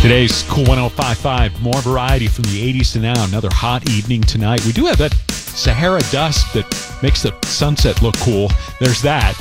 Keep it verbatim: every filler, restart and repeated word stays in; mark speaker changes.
Speaker 1: Today's Cool one oh five point five, more variety from the eighties to now. Another hot evening tonight. We do have that Sahara dust that makes the sunset look cool. There's that.